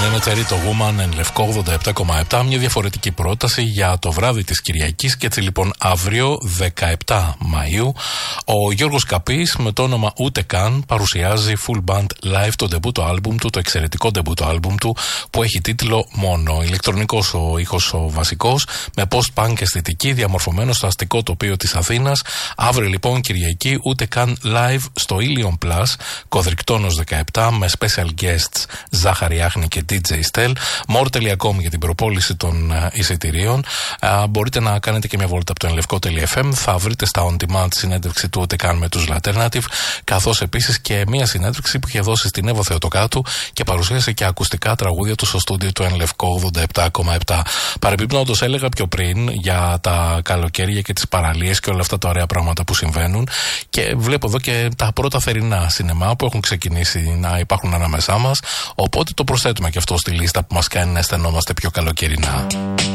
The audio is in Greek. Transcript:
Cemetery, το Woman εν λευκό 87,7. Μια διαφορετική πρόταση για το βράδυ της Κυριακής. Και έτσι λοιπόν αύριο 17 Μαΐου ο Γιώργος Καπής με το όνομα Ούτε Καν παρουσιάζει full band live το ντεμπούτο άλμπουμ του, το εξαιρετικό ντεμπούτο άλμπουμ του που έχει τίτλο Μόνο. Ηλεκτρονικός ο ήχος ο βασικός με post-punk αισθητική, διαμορφωμένο στο αστικό τοπίο της Αθήνας. Αύριο λοιπόν Κυριακή Ούτε Καν live στο Ilion Plus, Κοδρικτώνος 17, με special guests Ζάχαρη Άχνη και DJ Stel. More.com για την προπόληση των εισιτηρίων. Μπορείτε να κάνετε και μια βόλτα από το enlevko.fm. Θα βρείτε στα on demand συνέντευξη του Ούτε Καν με τους Alternative, καθώς επίσης και μια συνέντευξη που είχε δώσει στην Εύα Θεοτοκάτου και παρουσίασε και ακουστικά τραγούδια του στο στούντιο του Ενλευκό 87,7. Παρεμπιπτόντως, έλεγα πιο πριν για τα καλοκαίρια και τις παραλίες και όλα αυτά τα ωραία πράγματα που συμβαίνουν, και βλέπω εδώ και τα πρώτα θερινά σινεμά που έχουν ξεκινήσει να υπάρχουν ανάμεσά μας, οπότε το προσθέτουμε και αυτό στη λίστα που μας κάνει να αισθανόμαστε πιο καλοκαιρινά.